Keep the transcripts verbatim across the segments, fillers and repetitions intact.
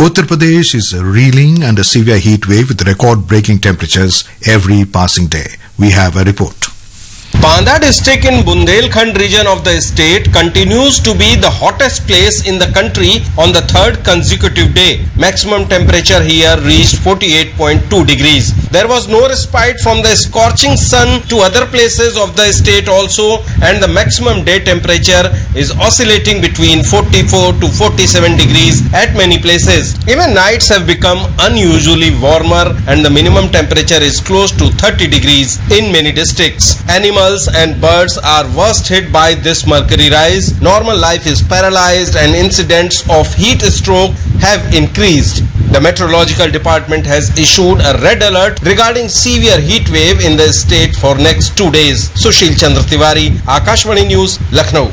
Uttar Pradesh is reeling under severe heat wave with record-breaking temperatures every passing day. We have a report. Banda district in Bundelkhand region of the state continues to be the hottest place in the country on the third consecutive day. Maximum temperature here reached forty-eight point two degrees. There was no respite from the scorching sun to other places of the state also, and the maximum day temperature is oscillating between forty-four to forty-seven degrees at many places. Even nights have become unusually warmer and the minimum temperature is close to thirty degrees in many districts. Animals and birds are worst hit by this mercury rise. Normal life is paralyzed and incidents of heat stroke have increased. The meteorological department has issued a red alert regarding severe heat wave in the state for next two days. Sushil Chandra Tiwari, Akashvani News, Lucknow.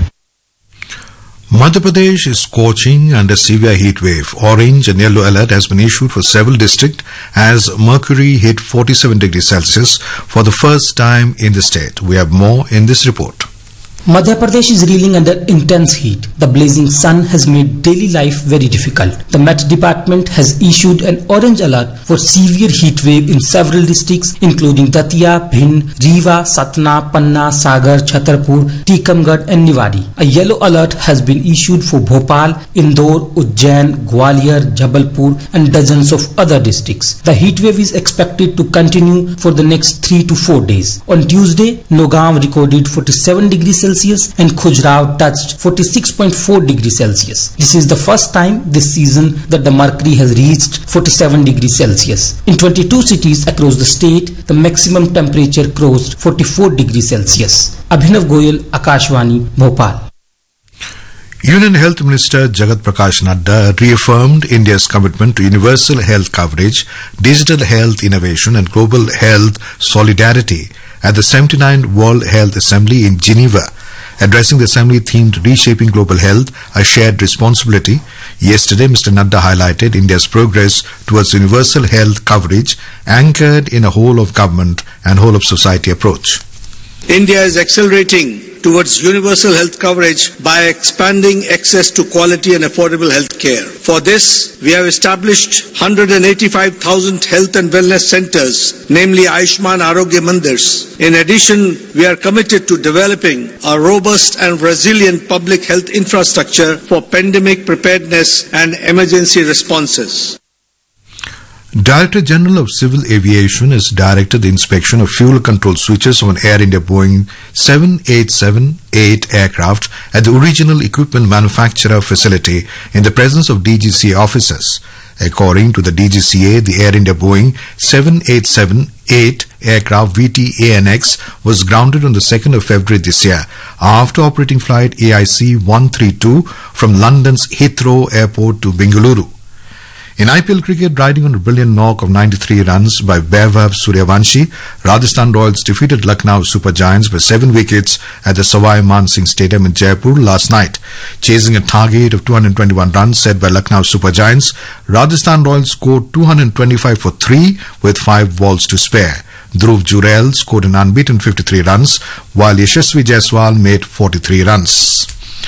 Madhya Pradesh is scorching under severe heat wave. Orange and yellow alert has been issued for several districts as mercury hit forty-seven degrees Celsius for the first time in the state. We have more in this report. Madhya Pradesh is reeling under intense heat. The blazing sun has made daily life very difficult. The Met Department has issued an orange alert for severe heat wave in several districts including Datia, Bhind, Rewa, Satna, Panna, Sagar, Chhatarpur, Tikamgarh and Niwari. A yellow alert has been issued for Bhopal, Indore, Ujjain, Gwalior, Jabalpur and dozens of other districts. The heat wave is expected to continue for the next three to four days. On Tuesday, Nagaon recorded forty-seven degrees Celsius and Khajuraho touched forty-six point four degrees Celsius. This is the first time this season that the mercury has reached forty-seven degrees Celsius. In twenty-two cities across the state, the maximum temperature crossed forty-four degrees Celsius. Abhinav Goyal, Akashvani, Bhopal. Union Health Minister Jagat Prakash Nadda reaffirmed India's commitment to universal health coverage, digital health innovation and global health solidarity at the seventy-ninth World Health Assembly in Geneva. Addressing the assembly themed Reshaping Global Health, a Shared Responsibility, yesterday Mister Nadda highlighted India's progress towards universal health coverage anchored in a whole of government and whole of society approach. India is accelerating towards universal health coverage by expanding access to quality and affordable health care. For this, we have established one hundred eighty-five thousand health and wellness centers, namely Ayushman Arogya Mandirs. In addition, we are committed to developing a robust and resilient public health infrastructure for pandemic preparedness and emergency responses. Director General of Civil Aviation has directed the inspection of fuel control switches on Air India Boeing seven eight seven eight aircraft at the original equipment manufacturer facility in the presence of D G C A officers. According to the D G C A, the Air India Boeing seven eight seven eight aircraft V T A N X was grounded on the second of February this year after operating flight A I C one thirty-two from London's Heathrow Airport to Bengaluru. In I P L cricket, riding on a brilliant knock of ninety-three runs by Vaibhav Suryavanshi, Rajasthan Royals defeated Lucknow Super Giants by seven wickets at the Savai Man Singh Stadium in Jaipur last night. Chasing a target of two hundred twenty-one runs set by Lucknow Super Giants, Rajasthan Royals scored two hundred twenty-five for three with five balls to spare. Dhruv Jurel scored an unbeaten fifty-three runs, while Yashasvi Jaiswal made forty-three runs.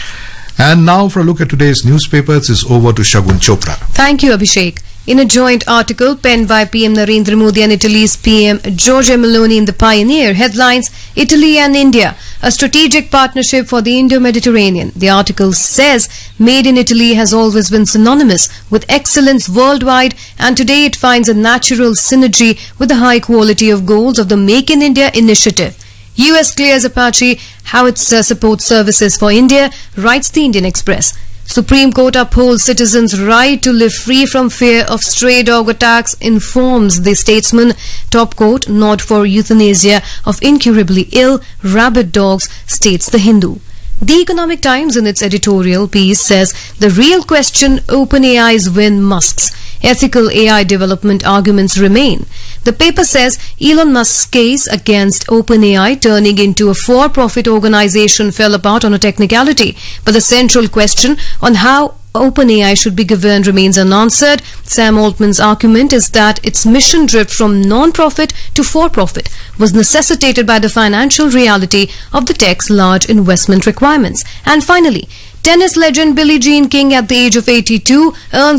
And now for a look at today's newspapers is over to Shagun Chopra. Thank you, Abhishek. In a joint article penned by P M Narendra Modi and Italy's P M Giorgia Meloni in The Pioneer, headlines Italy and India, a strategic partnership for the Indo-Mediterranean. The article says Made in Italy has always been synonymous with excellence worldwide, and today it finds a natural synergy with the high quality of goals of the Make in India initiative. U S clears Apache howitzer support services for India, writes the Indian Express. Supreme Court upholds citizens' right to live free from fear of stray dog attacks, informs the Statesman. Top court nod for euthanasia of incurably ill rabid dogs, states the Hindu. The Economic Times in its editorial piece says the real question OpenAI's win musts. Ethical A I development arguments remain. The paper says Elon Musk's case against OpenAI turning into a for-profit organization fell apart on a technicality, but the central question on how OpenAI should be governed remains unanswered. Sam Altman's argument is that its mission drift from non-profit to for-profit was necessitated by the financial reality of the tech's large investment requirements. And finally, tennis legend Billie Jean King at the age of eighty-two earns